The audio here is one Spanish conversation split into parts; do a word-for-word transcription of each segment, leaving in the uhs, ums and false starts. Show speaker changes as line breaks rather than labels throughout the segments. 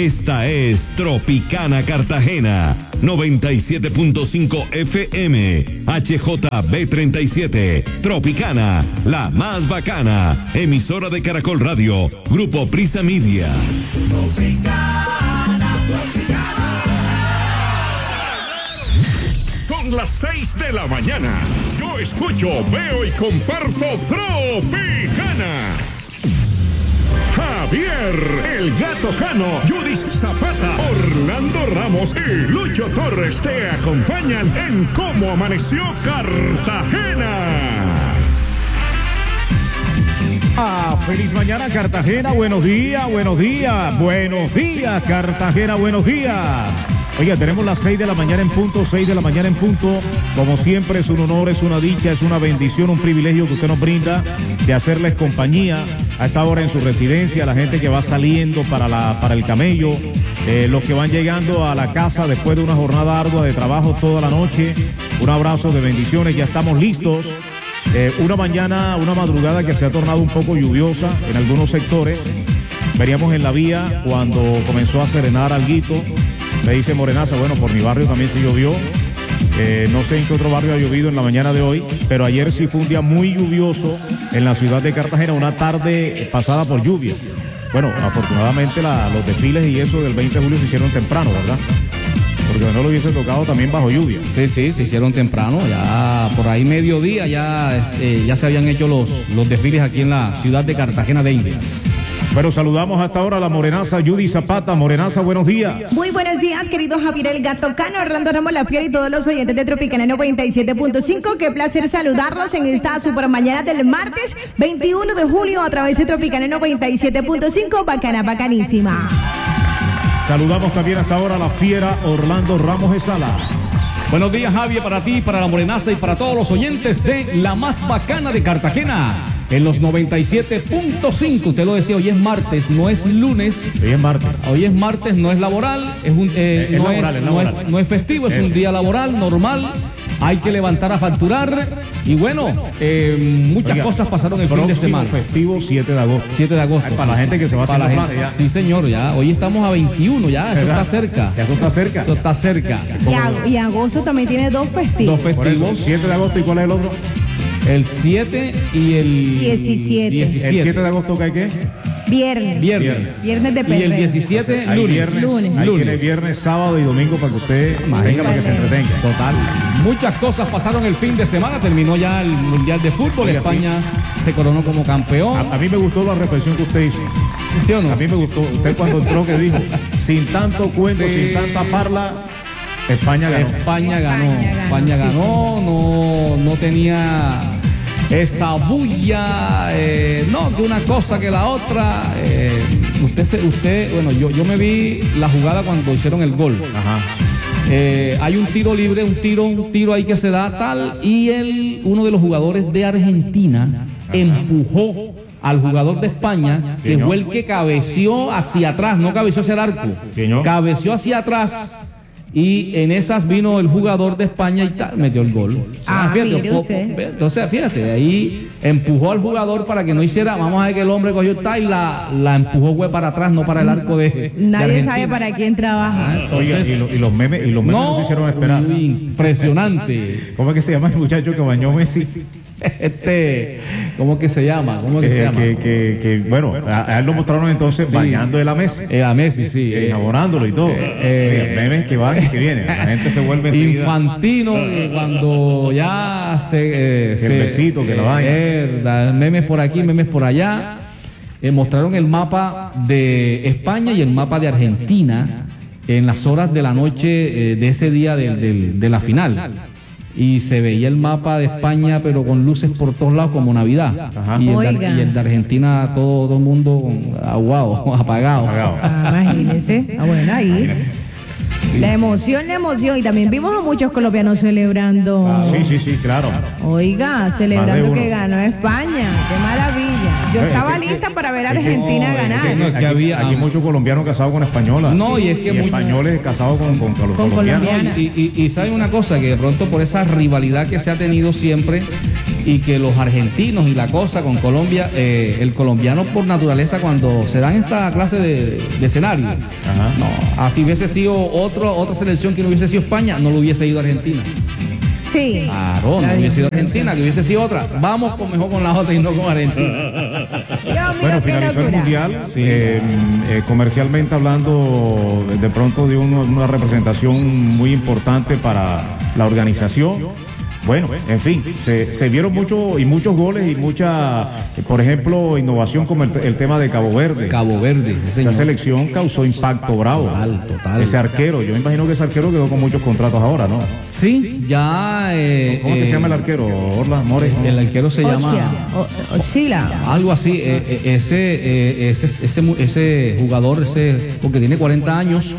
Esta es Tropicana Cartagena, noventa y siete punto cinco F M, H J B treinta y siete, Tropicana, la más bacana, emisora de Caracol Radio, Grupo Prisa Media.
Tropicana, Tropicana. Son las seis de la mañana. Yo escucho, veo y comparto Tropicana. Javier, el Gato Cano, Judith Zapata, Orlando Ramos y Lucho Torres te acompañan en Cómo Amaneció Cartagena.
Ah, feliz mañana Cartagena, buenos días, buenos días, buenos días Cartagena, buenos días. Oiga, tenemos las seis de la mañana en punto, seis de la mañana en punto. Como siempre es un honor, es una dicha, es una bendición, un privilegio que usted nos brinda de hacerles compañía a esta hora en su residencia, la gente que va saliendo para, la, para el camello, eh, los que van llegando a la casa después de una jornada ardua de trabajo toda la noche. Un abrazo de bendiciones, ya estamos listos. Eh, una mañana, una madrugada que se ha tornado un poco lluviosa en algunos sectores. Veríamos en la vía cuando comenzó a serenar alguito. Me dice Morenaza, bueno, por mi barrio también se llovió. Eh, no sé en qué otro barrio ha llovido en la mañana de hoy, pero ayer sí fue un día muy lluvioso en la ciudad de Cartagena, una tarde pasada por lluvia. Bueno, afortunadamente la, los desfiles y eso del veinte de julio se hicieron temprano, ¿verdad? Porque no lo hubiese tocado también bajo lluvia.
Sí, sí, se hicieron temprano, ya por ahí mediodía ya, eh, ya se habían hecho los, los desfiles aquí en la ciudad de Cartagena de Indias.
Pero saludamos hasta ahora a la morenaza Judith Zapata. Morenaza, buenos días.
Muy buenos días, querido Javier el Gato Cano, Orlando Ramos La Fiera y todos los oyentes de Tropicana noventa y siete punto cinco. Qué placer saludarlos en esta super mañana del martes veintiuno de julio a través de Tropicana noventa y siete punto cinco. Bacana, bacanísima.
Saludamos también hasta ahora a la Fiera Orlando Ramos Esala.
Buenos días, Javier, para ti, para la morenaza y para todos los oyentes de la más bacana de Cartagena. En los noventa y siete punto cinco, usted lo decía, hoy es martes, no es lunes.
Hoy es martes.
Hoy es martes, no es laboral, es un, eh,
es
no,
laboral,
es,
es
no,
laboral.
es, no es festivo, es
Eso.
un día laboral, normal. Hay que levantar a facturar. Y bueno, eh, muchas
Oiga,
cosas pasaron el fin de semana.
Festivo siete de agosto.
siete de agosto.
Ay, para la gente que se va a hacer
Para la gente,
ya.
Sí, señor, ya. Hoy estamos a veintiuno, ya. Eso
¿Verdad?
está cerca.
Ya eso está cerca.
Eso está cerca.
Y, ag- y agosto también tiene dos festivos.
Dos
Por eso,
festivos.
siete de agosto, ¿y cuál es el otro?
El siete y el
diecisiete.
El siete de agosto, ¿qué hay qué?
Viernes.
Viernes.
Viernes de
Y el
perreo.
diecisiete,
Hay
lunes.
viernes,
Lunes.
Ahí
Lunes.
tiene viernes, sábado y domingo para que usted
Imagínate.
venga para que se entretenga.
Total. Muchas cosas pasaron el fin de semana. Terminó ya el Mundial de Fútbol.
Oiga,
España se coronó como campeón.
A, a mí me gustó la reflexión que usted hizo.
¿Sí o no?
A mí me gustó. Usted cuando entró que dijo, sin tanto cuento,
Sí.
sin tanta parla, España ganó.
España ganó.
España ganó,
España
sí,
ganó. No, no tenía esa bulla. Eh, no, que una cosa que la otra. Eh, usted, se, usted, bueno, yo, yo me vi la jugada cuando hicieron el gol.
Ajá.
Eh, hay un tiro libre, un tiro, un tiro ahí que se da tal, y él, uno de los jugadores de Argentina, empujó al jugador de España, que
Señor.
fue el que cabeció hacia atrás, no cabeció hacia el arco,
Señor.
cabeció hacia atrás, y en esas vino el jugador de España y tal, metió el gol.
Ah,
fíjate,
mire
po-
usted.
Entonces, fíjate, ahí empujó al jugador para que no hiciera, vamos a ver que el hombre cogió tal y la, la empujó fue para atrás, no para el arco de, de
Nadie
Argentina.
sabe para quién trabaja.
Oiga, y, lo- y los memes, y los memes
No,
nos hicieron esperar.
uy, impresionante.
¿Cómo es que se llama el muchacho que bañó Messi?
Este, ¿cómo que se llama? ¿Cómo que
Eh,
se llama?
que, que, que, bueno, a, a él lo mostraron entonces
Sí,
bañando de la Messi.
Eh, a Messi, sí.
eh,
eh,
enamorándolo y todo.
eh,
Oiga, memes que van y que vienen. La gente se vuelve enseguida.
Infantino, eh, cuando ya se... eh,
Que el
se-
besito, que la vaina.
eh, da- memes por aquí, memes por allá. Eh, mostraron el mapa de España y el mapa de Argentina en las horas de la noche eh, de ese día del- del- de la final. Y se veía el mapa de España, pero con luces por todos lados, como Navidad.
Ajá.
Y el, de,
Oiga.
y el de Argentina, todo, todo el mundo con- aguado, apagado.
Apagado.
Ah, imagínese. Ah, bueno, ahí. La emoción, la emoción. Y también vimos a muchos colombianos celebrando.
Sí, sí, sí, claro.
Oiga,
Más de
celebrando
uno.
que ganó España. Qué maravilla. Yo
Eh,
estaba
es que-
lista para ver a
es que-
Argentina
no,
ganar.
es que-
No, es que
aquí,
había-
aquí muchos colombianos casados con españolas.
No, y es que
y
muy-
españoles casados con, con, col-
Con
colombianos.
colombianas.
Y, y, y saben una cosa, que de pronto por esa rivalidad que se ha tenido siempre, y que los argentinos y la cosa con Colombia, eh, el colombiano por naturaleza cuando se dan esta clase de, de escenario,
Ajá.
no, así hubiese sido otro, otra selección que no hubiese sido España, no lo hubiese ido a Argentina.
Sí.
Claro, no hubiese sido Argentina, que hubiese sido otra. Vamos con, mejor con la otra y no con Argentina.
Dios mío,
Bueno,
qué
finalizó el
locura.
mundial, eh, eh, comercialmente hablando, de pronto de uno- una representación muy importante para la organización. Bueno, en fin, se, se vieron mucho y muchos goles y mucha, eh, por ejemplo, innovación como el, el tema de Cabo Verde.
Cabo Verde, sí,
Esa
señor.
selección causó impacto bravo.
Total, total.
Ese arquero, yo me imagino que ese arquero quedó con muchos contratos ahora, ¿no?
Sí, ya. Eh,
¿Cómo que
eh,
se llama el arquero? Orla Mores.
El arquero se
Ochia,
llama.
o- Ochila.
Algo así, eh, eh, ese, eh, ese, ese, mu- ese jugador, ese, porque tiene cuarenta años,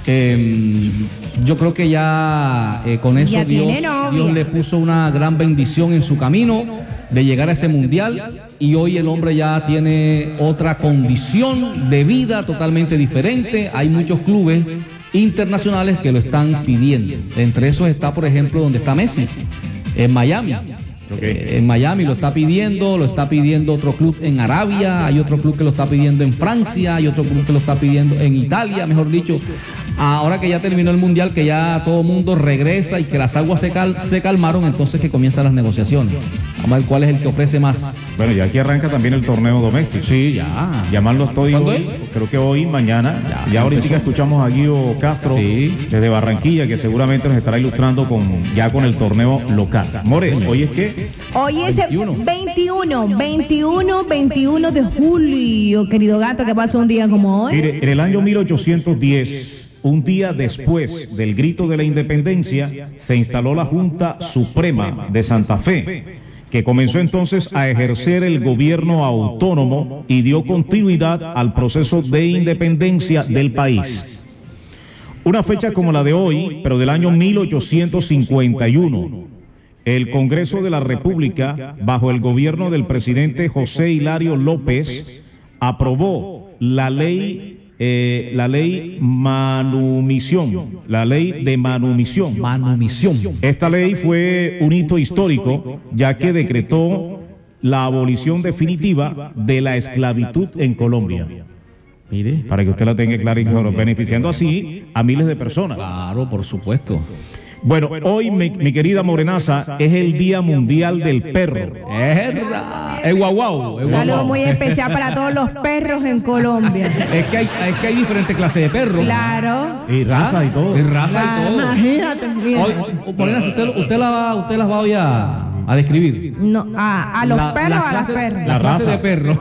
eh, yo creo que ya eh, con eso
Ya
Dios,
tiene novia.
Dios le puso una gran bendición en su camino de llegar a ese mundial y hoy el hombre ya tiene otra condición de vida totalmente diferente. Hay muchos clubes internacionales que lo están pidiendo. Entre esos está, por ejemplo, donde está Messi, en Miami.
Ok.
Eh, en Miami lo está pidiendo, lo está pidiendo otro club en Arabia, hay otro club que lo está pidiendo en Francia, hay otro club que lo está pidiendo en Italia, mejor dicho. Ahora que ya terminó el mundial, que ya todo el mundo regresa y que las aguas se, cal- se calmaron, entonces que comienzan las negociaciones. Vamos a ver cuál es el que ofrece más.
Bueno, y aquí arranca también el torneo doméstico.
Sí, ya.
Llamarlo estoy
¿Cuándo
hoy,
es?
creo que hoy, mañana.
Ya,
Ya, ahorita
empezó.
escuchamos a Guido Castro
Sí.
desde Barranquilla, que seguramente nos estará ilustrando con ya con el torneo local. More, hoy es que
Hoy es
veintiuno.
veintiuno, veintiuno, veintiuno de julio, querido gato, que pasa un día como hoy.
Mire, en el año mil ochocientos diez, un día después del grito de la independencia, se instaló la Junta Suprema de Santa Fe, que comenzó entonces a ejercer el gobierno autónomo y dio continuidad al proceso de independencia del país. Una fecha como la de hoy, pero del año mil ochocientos cincuenta y uno, el Congreso de la República, bajo el gobierno del presidente José Hilario López, aprobó la ley eh, la ley manumisión, la ley de manumisión.
Manumisión.
Esta ley fue un hito histórico, ya que decretó la abolición definitiva de la esclavitud en Colombia.
Mire.
Para que usted la tenga clara y claro, beneficiando así a miles de personas.
Claro, por supuesto.
Bueno, hoy, mi, mi querida Morenaza, es el Día Mundial del Perro.
Es verdad. Es guau guau.
Un
Es guau
saludo
guau.
muy especial para todos los perros en Colombia.
Es que hay, es que hay diferentes clases de perros.
Claro.
Y raza y todo.
De raza
Ah,
y todo.
imagínate, mira.
Hoy, hoy, Morenaza, usted, usted, la va, usted las va hoy a, a describir.
No, a, a los
La-
perros,
las
a las
clases-
perras.
La
La
clase
raza.
de perro.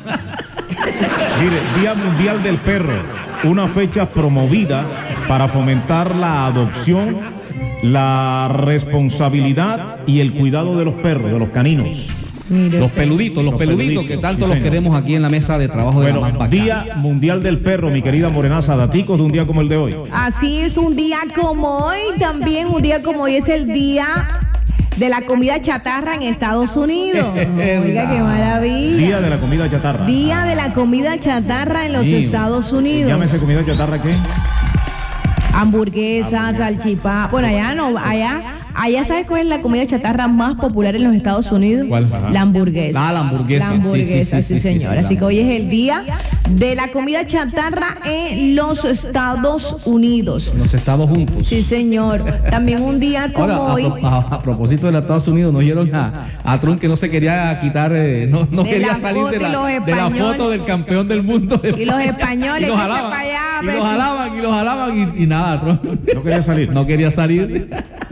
Mire, Día Mundial del Perro, una fecha promovida para fomentar la adopción, la responsabilidad y el cuidado de los perros, de los caninos.
Mire.
Los peluditos, los
Los
peluditos
peluditos,
que tanto
sí,
los
señor.
queremos aquí en la mesa de trabajo de la
Bueno,
más
Día
bacana.
Mundial del Perro, mi querida Morenaza, daticos de un día como el de hoy.
Así es, un día como hoy, también un día como hoy es el día de la comida chatarra en Estados Unidos. Oiga, qué maravilla.
Día de la comida chatarra.
Día de la comida chatarra en los
Mío.
Estados Unidos.
Llámese comida chatarra, ¿qué?
Hamburguesa, salchipapa. Bueno, allá no, allá, allá ¿sabes cuál es la comida chatarra más popular en los Estados Unidos?
¿Cuál? Ajá.
La hamburguesa.
Ah, la hamburguesa.
La hamburguesa,
Sí,
sí,
sí, sí, sí,
señor.
sí,
Así
la
que hoy es el día de la comida chatarra en los Estados Unidos.
Nos estamos juntos.
Sí, señor. También un día como
Ahora, a,
hoy.
pro- a- a propósito de los Estados Unidos, nos dieron a, a Trump que no se quería quitar, eh, no, no
De
quería
la
salir de
foto y
la,
los
de la
españoles.
foto del campeón del mundo.
Y los españoles,
Y los
que
jalaban,
se pa' allá,
y
pues,
los
sí.
jalaban, y los jalaban, y, y nada, Trump.
No quería salir.
No quería salir.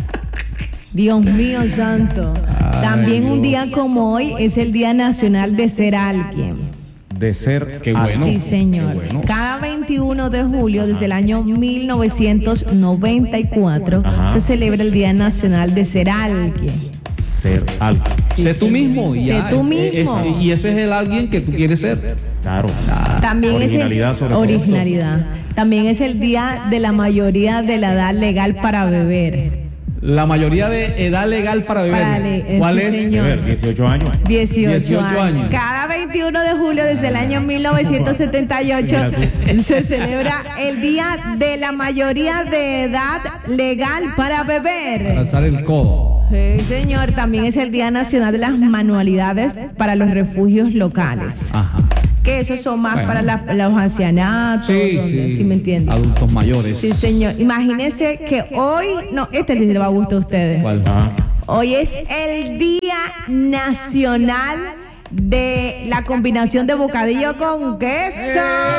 Dios mío santo. También un día como hoy es el Día Nacional de Ser Alguien.
De ser.
Qué
así.
bueno.
Sí, señor.
Qué bueno.
Cada veintiuno de julio, desde el año mil novecientos noventa y cuatro,
Ajá.
se celebra el Día Nacional de Ser Alguien.
Ser algo.
Sé tú mismo. Y
Sé
ya,
tú
eh,
mismo.
es- y ese es el alguien que tú quieres ser.
Claro.
También
Originalidad
es el,
sobre todo.
originalidad. También es el día de la mayoría de la edad legal para beber.
La mayoría de edad legal para beber.
Para le-
¿Cuál
sí,
es?
señor.
A ver, dieciocho años.
dieciocho,
dieciocho
años.
años.
Cada veintiuno de julio desde el año mil novecientos setenta y ocho se celebra el día de la mayoría de edad legal para beber.
Alzar el codo.
Sí, señor, también es el Día Nacional de las Manualidades para los refugios locales.
Ajá.
Que esos son más
Bueno.
para la- los ancianatos,
Sí,
donde-
sí.
¿sí me entiendes?
Adultos mayores.
Sí, señor. Imagínense que hoy, no, este le va a gustar a ustedes.
¿Cuál?
Hoy es el Día Nacional de la combinación de bocadillo con queso.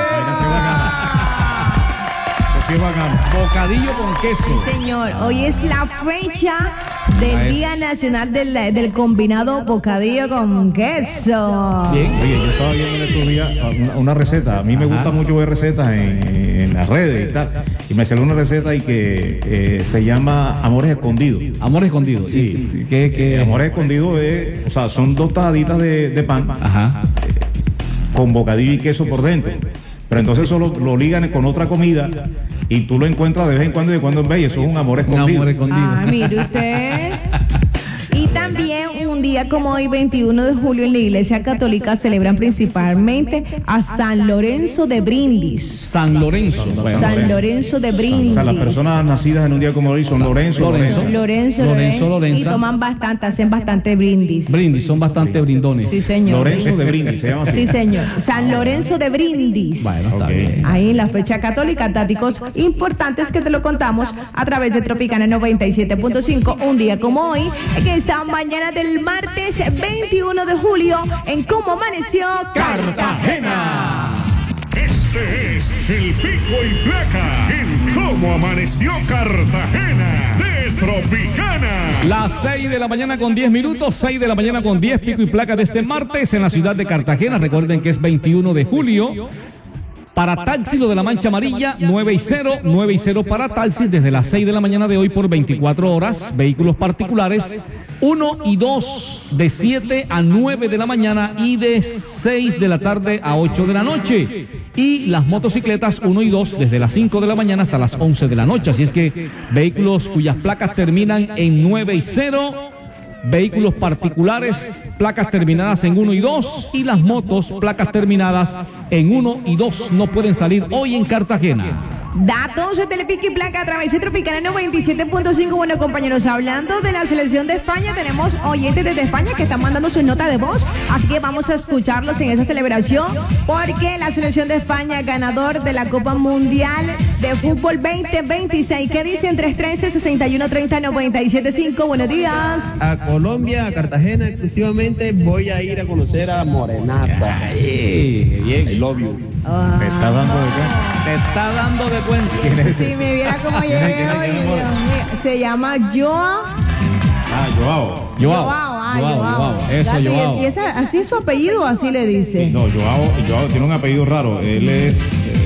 Sí, bacán.
Bocadillo con queso.
Sí, señor. Hoy es la fecha del
Ah, es.
Día Nacional del, del combinado bocadillo con queso.
Bien.
Oye, yo estaba viendo en estos días una, una receta. A mí me
Ajá.
gusta mucho ver recetas en, en las redes y tal. Y me salió una receta y que eh, se llama Amores Escondidos.
Amor escondido.
Sí.
¿Y ¿Qué, qué?
Eh, Amores Escondidos es, o sea, son dos tajaditas de, de pan
Ajá.
con bocadillo y queso por dentro. Pero entonces eso lo, lo ligan con otra comida y tú lo encuentras de vez en cuando y de cuando en vez. Y eso es un amor
Un
escondido.
amor escondido.
Ah, mire usted. Y también un día como hoy, veintiuno de julio, en la Iglesia Católica celebran principalmente a San Lorenzo de Brindis.
San Lorenzo. Bueno,
San Lorenzo de
O
Brindis.
sea, las personas nacidas en un día como hoy son Lorenzo,
Lorenzo.
Lorenzo.
Lorenzo,
Lorenzo,
Lorenzo,
Lorenza.
Y toman bastante, hacen bastante brindis.
brindis, son bastante brindones.
Sí, señor.
Lorenzo de Brindis, se llama así.
Sí, señor. San Lorenzo de Brindis.
Bueno, está
Ok.
bien.
Ahí en la fecha católica, datos importantes que te lo contamos a través de Tropicana noventa y siete punto cinco, un día como hoy, en esta mañana del martes veintiuno de julio, en Cómo Amaneció Cartagena.
Este es el pico y placa en Cómo Amaneció Cartagena de Tropicana.
Las seis de la mañana con diez minutos, seis de la mañana con diez, pico y placa de este martes en la ciudad de Cartagena. Recuerden que es veintiuno de julio. Para taxi, lo de la mancha amarilla, nueve y cero, nueve y cero para taxis desde las seis de la mañana de hoy por veinticuatro horas. Vehículos particulares, uno y dos de siete a nueve de la mañana y de seis de la tarde a ocho de la noche. Y las motocicletas uno y dos desde las cinco de la mañana hasta las once de la noche. Así es que vehículos cuyas placas terminan en nueve y cero. Vehículos particulares, placas terminadas en uno y dos, y las motos, placas terminadas en uno y dos, no pueden salir hoy en Cartagena.
Datos de Pico y Placa a través de Tropicana noventa y siete punto cinco. Bueno, compañeros, hablando de la selección de España, tenemos oyentes desde España que están mandando su nota de voz, así que vamos a escucharlos en esa celebración, porque la selección de España, ganador de la Copa Mundial de Fútbol veinte veintiséis, ¿qué dicen? tres trece, sesenta y uno treinta, noventa y siete cinco. Buenos días.
A Colombia, a Cartagena exclusivamente, voy a ir a conocer a Morenaza.
Ay, bien.
I love you.
Ah,
Me está dando de cuenta.
Te está dando de cuenta.
¿Quién es ese?
si me viera cómo llegué
¿Quién es?
hoy,
¿Quién es?
Dios mío. Se llama Joa.
Ah, Joao.
Joao,
ah,
Joao,
Joao.
Joao. Eso,
Date,
Joao.
¿Y esa, así es su apellido o así le dice?
No, Joao, Joao tiene un apellido raro. Él es.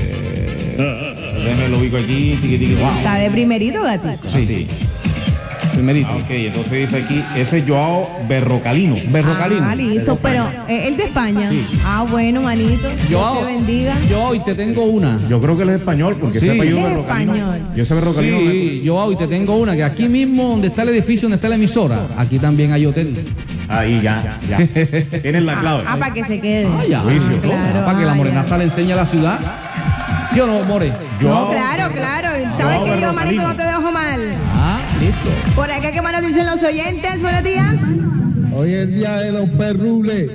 Eh, déjame lo ubico aquí. Tiqui, tiqui, tiqui.
Está de primerito, gatito.
Sí, sí.
Primerito.
Ah, ok, entonces dice aquí, ese es Joao Berrocalino.
Berrocalino.
Ah, listo, pero eh, él de España.
Sí.
Ah, bueno, manito. Dios
Joao,
te bendiga.
Joao, y te tengo una.
Yo creo que él es español, porque
Sí.
ese apellido
Él es
Berrocalino.
español.
Yo ese Berrocalino.
Sí, Joao, y te tengo una, que aquí mismo donde está el edificio, donde está la emisora, aquí también hay hotel.
Ahí ya, ya. Tienes la clave.
Ah, para que se quede.
Ah, ya.
Juicio.
Claro,
Para que la
ah,
morenaza
ya.
le enseñe a la ciudad. ¿Sí o no, More?
No,
Joao-
claro, claro. ¿Sabes
Joao
qué yo, manito?
Berrocalino.
No te dejo mal.
Ah, listo.
Por acá, ¿qué más nos dicen los oyentes? Buenos días.
Hoy es el día de los perrules.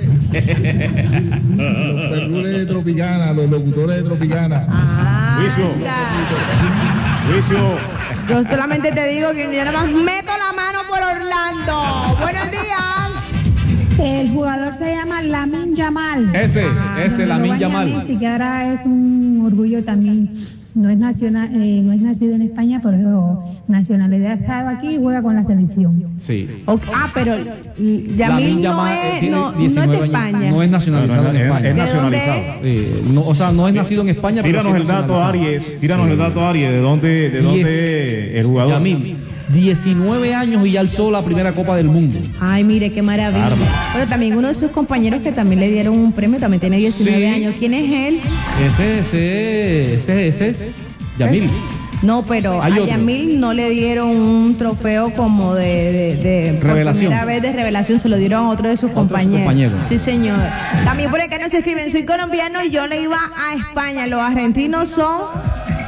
Los perrules de Tropicana, los locutores de Tropicana.
Ah,
Juicio.
anda.
Juicio.
Yo solamente te digo que yo nada más meto la mano por Orlando. Buenos días.
El jugador se llama Lamine Yamal.
Ese, ese, Lamine Yamal.
Messi, que ahora es un orgullo también. No es nacional, eh, no es nacido en España, pero nacionalidad sabe aquí y juega con la selección.
Sí.
Ok, ah, pero
Lamine
Yamil no
Yamal, eh,
es,
tiene
no, no es
diecinueve
de
años.
España.
No es nacionalizado
No, no,
en
es-
España.
es
¿De
nacionalizado.
dónde
Sí, no, o sea, no es nacido en España, pero
Tíranos
sí
el dato,
nacionalizado.
Aries. Tíranos el dato, Aries. ¿De dónde, de dónde el jugador?
Yamil, diecinueve años y ya alzó la primera Copa del Mundo.
Ay, mire, qué maravilla. Pero también uno de sus compañeros que también le dieron un premio, también tiene diecinueve
Sí.
años. ¿Quién es él?
Ese, ese, ese, ese es Yamil.
No, pero
Hay
a
otro.
Yamil no le dieron un trofeo como de, de, de por
Revelación.
primera vez de revelación, se lo dieron a otro de sus
Otro de sus
compañeros.
compañeros.
Sí, señor. También por acá nos escriben, soy colombiano y yo le iba a España. Los argentinos son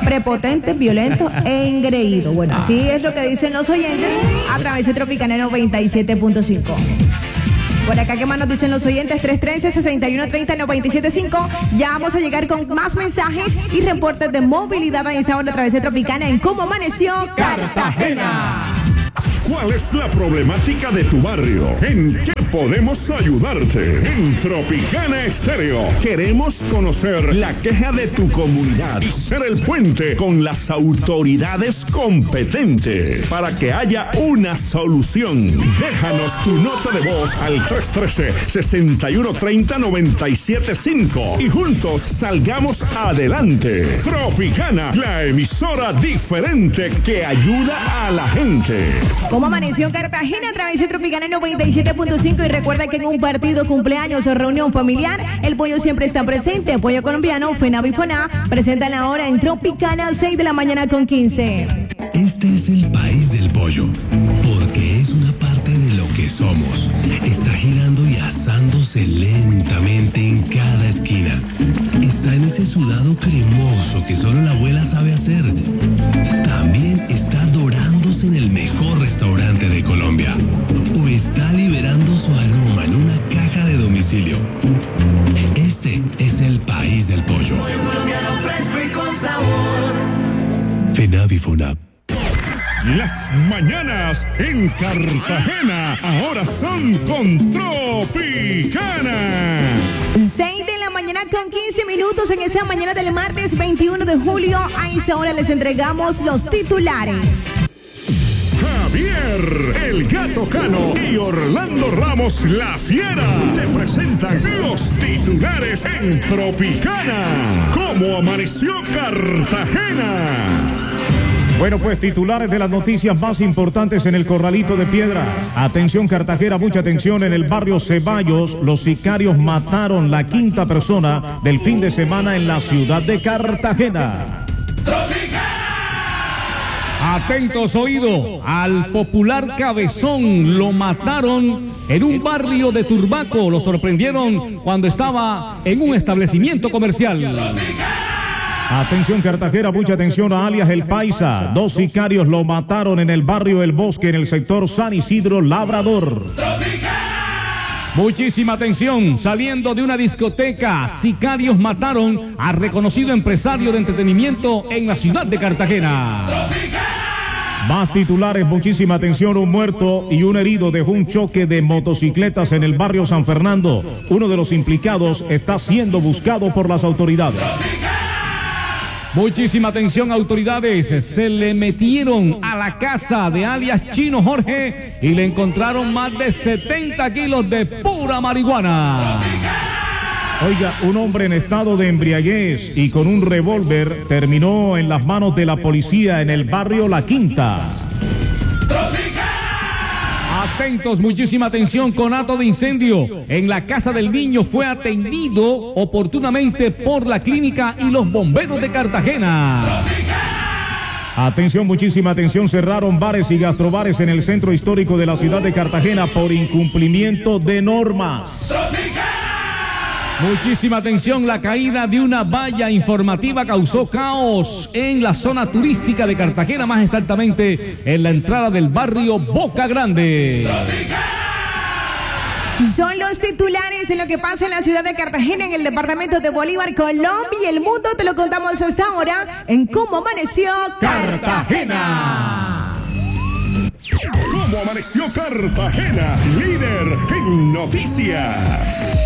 prepotente, violento e engreído. Bueno, así es lo que dicen los oyentes a través de Tropicana noventa y siete punto cinco. Por acá, ¿qué más nos dicen los oyentes? tres uno tres, seis uno tres cero, nueve siete cinco. Ya vamos a llegar con más mensajes y reportes de movilidad a esta hora a través de Tropicana en Cómo Amaneció Cartagena.
¿Cuál es la problemática de tu barrio? ¿En qué podemos ayudarte? En Tropicana Estéreo queremos conocer la queja de tu comunidad y ser el puente con las autoridades competentes para que haya una solución. Déjanos tu nota de voz al tres uno tres, seis uno tres cero, nueve siete cinco y juntos salgamos adelante. Tropicana, la emisora diferente que ayuda a la gente.
¿Cómo amaneció Cartagena a través de Tropicana noventa y siete punto cinco? Y recuerda que en un partido, cumpleaños o reunión familiar, el pollo siempre está presente. Pollo colombiano, FENAV y FONA presentan ahora en Tropicana, seis de la mañana con quince.
Este es el país del pollo, porque es una parte de lo que somos. Está girando y asándose lentamente en cada esquina. Está en ese sudado cremoso que solo la abuela sabe hacer. También está dorándose en el mejor restaurante de Colombia. O está liberando su aroma en una caja de domicilio. Este es el país del pollo. Pollo colombiano fresco y con sabor. FENAV y FONAV.
Las mañanas en Cartagena ahora son con Tropicana.
seis de la mañana con quince minutos en esta mañana del martes veintiuno de julio. A esta hora les entregamos los titulares.
Javier, el Gato Cano y Orlando Ramos, la Fiera, te presentan los titulares en Tropicana. ¿Cómo amaneció Cartagena?
Bueno, pues titulares de las noticias más importantes en el Corralito de Piedra. Atención Cartagena, mucha atención. En el barrio Ceballos, los sicarios mataron la quinta persona del fin de semana en la ciudad de Cartagena.
Atentos oídos, al popular Cabezón lo mataron en un barrio de Turbaco. Lo sorprendieron cuando estaba en un establecimiento comercial.
Atención Cartagena, mucha atención a alias El Paisa. Dos sicarios lo mataron en el barrio El Bosque, en el sector San Isidro Labrador.
Muchísima atención, saliendo de una discoteca, sicarios mataron a reconocido empresario de entretenimiento en la ciudad de Cartagena.
Más titulares, muchísima atención. Un muerto y un herido dejó un choque de motocicletas en el barrio San Fernando. Uno de los implicados está siendo buscado por las autoridades.
Muchísima atención, autoridades. Se le metieron a la casa de alias Chino Jorge y le encontraron más de setenta kilos de pura marihuana.
Oiga, un hombre en estado de embriaguez y con un revólver terminó en las manos de la policía en el barrio La Quinta.
Atentos, muchísima atención, conato de incendio en la casa del niño fue atendido oportunamente por la clínica y los bomberos de Cartagena.
Atención, muchísima atención, cerraron bares y gastrobares en el centro histórico de la ciudad de Cartagena por incumplimiento de normas.
Muchísima atención, la caída de una valla informativa causó caos en la zona turística de Cartagena, más exactamente en la entrada del barrio Boca Grande.
Son los titulares de lo que pasa en la ciudad de Cartagena, en el departamento de Bolívar, Colombia y el mundo. Te lo contamos hasta ahora en Cómo Amaneció
Cartagena. ¿Cómo amaneció Cartagena? Líder en noticias.